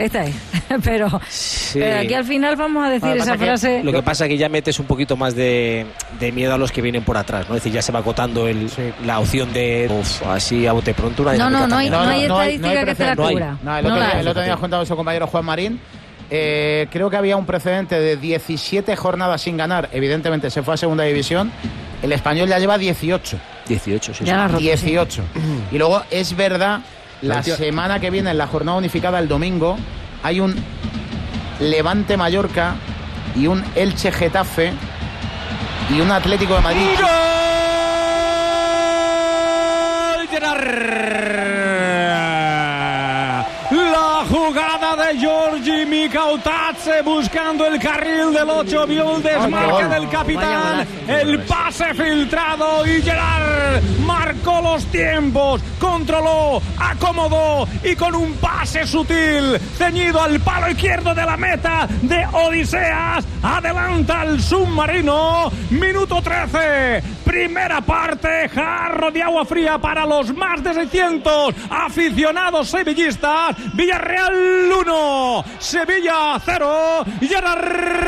esta es. Pero aquí al final vamos a decir esa frase. Lo que pasa es que ya metes un poquito más de miedo a los que vienen por atrás, ¿no? Es decir, ya se va acotando la opción de así a bote pronto. No hay estadística que te la cubra. El otro día ha contado su compañero Juan Marín. Creo que había un precedente de 17 jornadas sin ganar. Evidentemente se fue a segunda división. El Español ya lleva 18. 18, sí. 18. Y luego es verdad, la semana que viene, en la jornada unificada, el domingo, hay un Levante Mallorca y un Elche Getafe y un Atlético de Madrid. ¡Gol! Gerard. La jugada de Giorgi Mikautadze buscando el carril del 8, vio el desmarque del capitán, el pase filtrado y Gerard marcó los tiempos, controló, acomodó y con un pase sutil ceñido al palo izquierdo de la meta de Odiseas, adelanta el submarino. Minuto 13, primera parte, jarro de agua fría para los más de 600 aficionados sevillistas. Villarreal 1, Sevilla 0, Gerard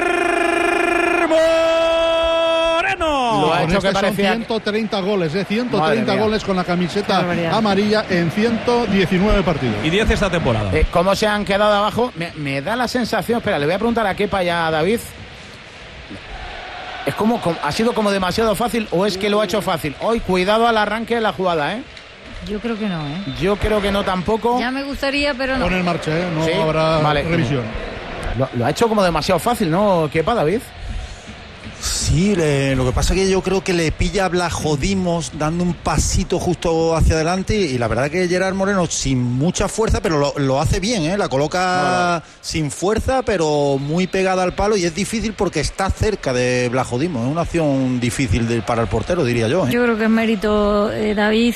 Moreno. Lo ha hecho que parecía 130 goles, 130 goles con la camiseta amarilla en 119 partidos. Y 10 esta temporada. ¿Cómo se han quedado abajo? Me da la sensación, espera, le voy a preguntar a Kepa y a David. Es como ¿ha sido como demasiado fácil o es que lo ha hecho fácil? Hoy, cuidado al arranque de la jugada, ¿eh? Yo creo que no, Yo creo que no tampoco. Ya me gustaría, pero no. Pon en marcha, no habrá revisión. Lo ha hecho como demasiado fácil, ¿no, Kepa, David? Sí, lo que pasa es que yo creo que le pilla a Blajodimos dando un pasito justo hacia adelante y la verdad que Gerard Moreno sin mucha fuerza, pero lo hace bien, la coloca sin fuerza, pero muy pegada al palo y es difícil porque está cerca de Blajodimos. Es una acción difícil para el portero, diría yo. Yo creo que es mérito, David,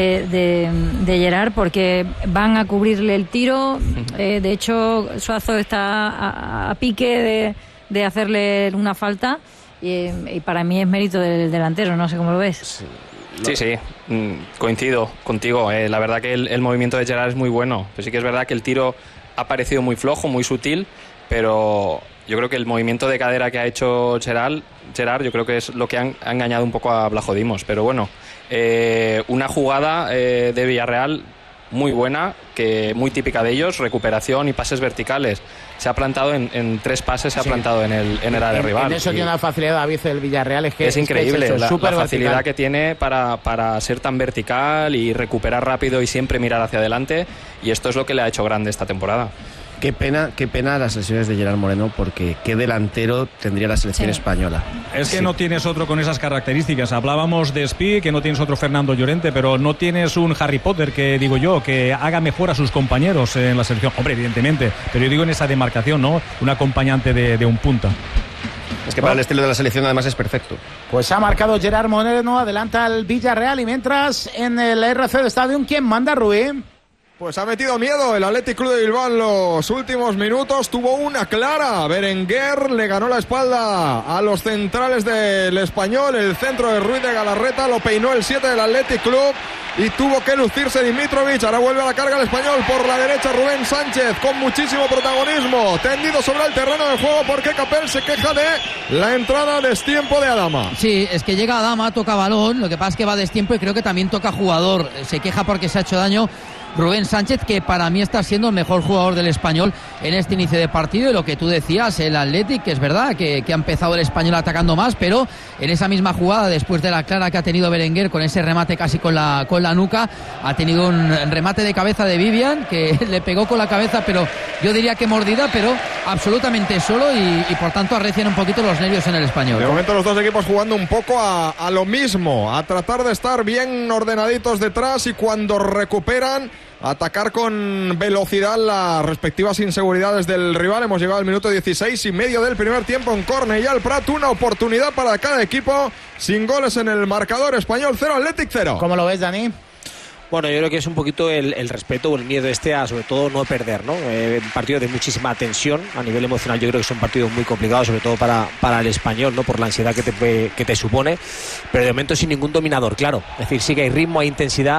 de Gerard, porque van a cubrirle el tiro. De hecho, Suazo está a pique de hacerle una falta. Y para mí es mérito del delantero, no sé cómo lo ves. Sí, coincido contigo. La verdad que el movimiento de Gerard es muy bueno. Pero sí que es verdad que el tiro ha parecido muy flojo, muy sutil, pero yo creo que el movimiento de cadera que ha hecho Gerard, yo creo que es lo que ha engañado un poco a Blajodimos. Pero bueno, una jugada de Villarreal muy buena, que muy típica de ellos, recuperación y pases verticales. Se ha plantado en 3 pases, se ha plantado en el área de rival. En eso tiene una facilidad, David, el Villarreal. Es increíble la facilidad que tiene para ser tan vertical y recuperar rápido y siempre mirar hacia adelante. Y esto es lo que le ha hecho grande esta temporada. Qué pena las lesiones de Gerard Moreno, porque qué delantero tendría la selección española. Es que no tienes otro con esas características. Hablábamos de Spi, que no tienes otro Fernando Llorente, pero no tienes un Harry Potter, que digo yo, que haga mejor a sus compañeros en la selección. Hombre, evidentemente, pero yo digo en esa demarcación, ¿no? Un acompañante de un punta. Es que para el estilo de la selección además es perfecto. Pues ha marcado Gerard Moreno, adelanta al Villarreal, y mientras en el RC Stadium, ¿quién manda, Rubí? Pues ha metido miedo el Athletic Club de Bilbao en los últimos minutos. Tuvo una clara. Berenguer le ganó la espalda a los centrales del Español. El centro de Ruiz de Galarreta lo peinó el 7 del Athletic Club y tuvo que lucirse Dimitrovic. Ahora vuelve a la carga el Español por la derecha. Rubén Sánchez con muchísimo protagonismo, tendido sobre el terreno de juego porque Capel se queja de la entrada a destiempo de Adama. Sí, es que llega Adama, toca balón. Lo que pasa es que va a destiempo y creo que también toca jugador. Se queja porque se ha hecho daño Rubén Sánchez, que para mí está siendo el mejor jugador del Español en este inicio de partido. Y lo que tú decías, el Athletic, que es verdad que ha empezado el Español atacando más, pero en esa misma jugada, después de la clara que ha tenido Berenguer con ese remate casi con la nuca, ha tenido un remate de cabeza de Vivian que le pegó con la cabeza, pero yo diría que mordida, pero absolutamente solo, y por tanto arrecian un poquito los nervios en el Español. De momento los dos equipos jugando un poco a lo mismo, a tratar de estar bien ordenaditos detrás y cuando recuperan atacar con velocidad las respectivas inseguridades del rival. Hemos llegado al minuto 16 y medio del primer tiempo en Cornellà al Prat. Una oportunidad para cada equipo, sin goles en el marcador. Español 0, Athletic 0. ¿Cómo lo ves, Dani? Bueno, yo creo que es un poquito el respeto o el miedo a sobre todo no perder, ¿no? Un partido de muchísima tensión a nivel emocional. Yo creo que son partidos muy complicados, sobre todo para el Español, ¿no? Por la ansiedad que te supone, pero de momento sin ningún dominador, claro. Es decir, sí que hay ritmo, hay intensidad.